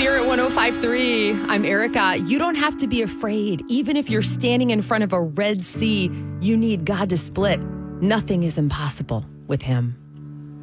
Spirit 105.3. I'm Erica. You don't have to be afraid. Even if you're standing in front of a Red Sea, you need God to split. Nothing is impossible with him.